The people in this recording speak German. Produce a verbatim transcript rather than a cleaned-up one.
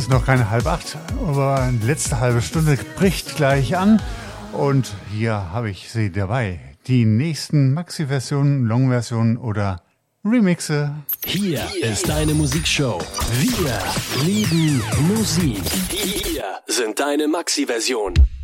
ist noch keine halb acht, aber die letzte halbe Stunde bricht gleich an. Und hier habe ich sie dabei. Die nächsten Maxi-Versionen, Long-Versionen oder Remixe. Hier ist deine Musikshow. Wir lieben Musik. Hier sind deine Maxi-Versionen.